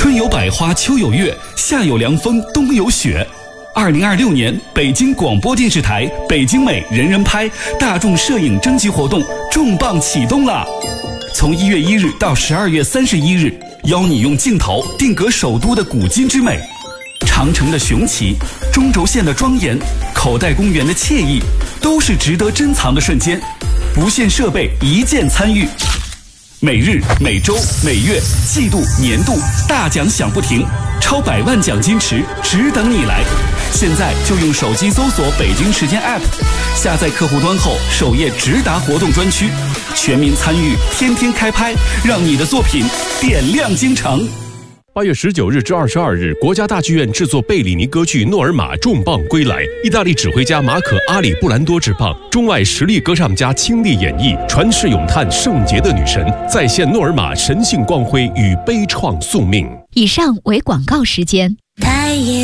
春有百花，秋有月，夏有凉风，冬有雪。2026年，北京广播电视台北京美人人拍大众摄影征集活动重磅启动了！从1月1日到12月31日，邀你用镜头定格首都的古今之美，长城的雄奇，中轴线的庄严，口袋公园的惬意，都是值得珍藏的瞬间。不限设备，一键参与。每日、每周、每月、季度、年度大奖响不停，超100万奖金池只等你来！现在就用手机搜索北京时间 App， 下载客户端后，首页直达活动专区，全民参与，天天开拍，让你的作品点亮京城。 8月19日至22日，国家大剧院制作贝里尼歌剧《诺尔玛》重磅归来，意大利指挥家马可·阿里布兰多执棒，中外实力歌唱家倾力演绎，传世咏叹圣洁的女神，再现诺尔玛神性光辉与悲怆宿命。 以上为广告时间。